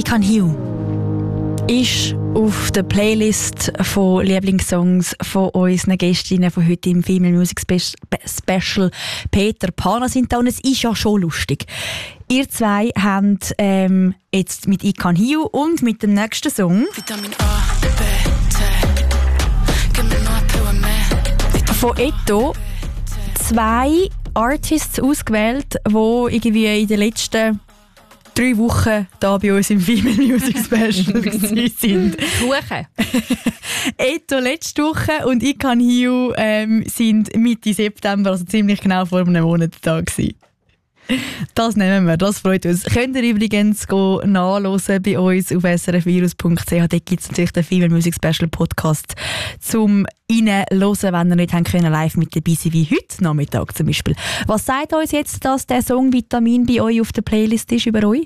Ich kann Hugh ist auf der Playlist von Lieblingssongs von unseren Gästinnen von heute im Female Music Special. Peter Pana sind da und es ist ja schon lustig. Ihr zwei habt jetzt mit «Ich kann Hugh» und mit dem nächsten Song Vitamin A, B, T. Gib mir noch eine Pille mehr. von Etto 2 Artists ausgewählt, die irgendwie in den letzten 3 Wochen hier bei uns im Female Music Special sind. Woche. Etto letzte Woche und «Ich kann Hugh» sind Mitte September, also ziemlich genau vor einem Monat da gewesen. Das nehmen wir, das freut uns. Könnt ihr übrigens nachhören bei uns auf srfvirus.ch. Dort gibt es natürlich den Female Music Special Podcast zum reinhören, wenn ihr nicht können, live mit dabei sein, wie heute Nachmittag zum Beispiel. Was sagt uns jetzt, dass der Song «Vitamin» bei euch auf der Playlist ist über euch?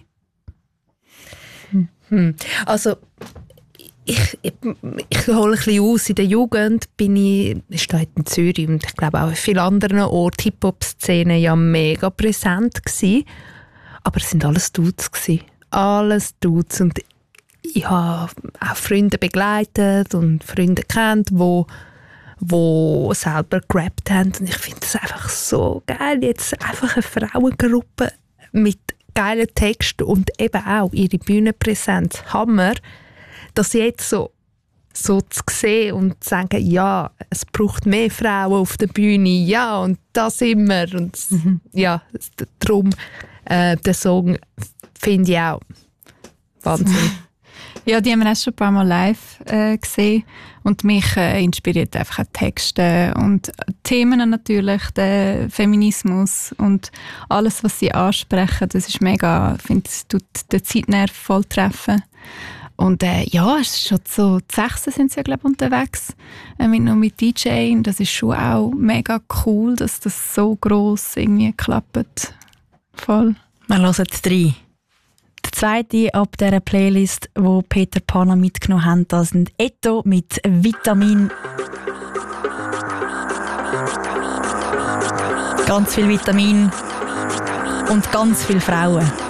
Also ich hole ein bisschen aus. In der Jugend bin ich in Zürich und ich glaube auch an vielen anderen Orten Hip-Hop-Szene ja mega präsent gewesen. Aber es sind alles Dudes gewesen. Alles Dudes. Und ich habe auch Freunde begleitet und Freunde kennt, die selber gerappt haben. Und ich finde es einfach so geil. Jetzt einfach eine Frauengruppe mit geilen Texten und eben auch ihre Bühnenpräsenz. Hammer. Das jetzt so zu sehen und zu sagen, ja, es braucht mehr Frauen auf der Bühne, ja, und das immer. Und ja, darum, den Song finde ich auch Wahnsinn. Ja, die haben wir auch schon ein paar Mal live gesehen und mich inspiriert einfach auch Texte und Themen natürlich, der Feminismus und alles, was sie ansprechen, das ist mega, ich finde, es tut den Zeitnerv voll treffen. Und ja, es ist schon so, die 6 sind sie ja, glaube ich, unterwegs mit DJ. Das ist schon auch mega cool, dass das so gross irgendwie klappt. Voll. Wir hören 3. Der zweite ab dieser Playlist, wo Peter Pana mitgenommen hat, das sind Etto mit «Vitamin». Ganz viel Vitamin und ganz viele Frauen.